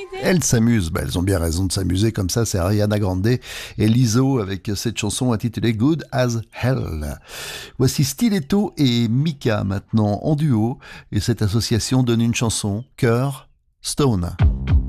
Elles s'amusent, elles ont bien raison de s'amuser comme ça, c'est Ariana Grande et Lizzo avec cette chanson intitulée Good as Hell. Voici Stiletto et Mika maintenant en duo et cette association donne une chanson, Cœur Stone.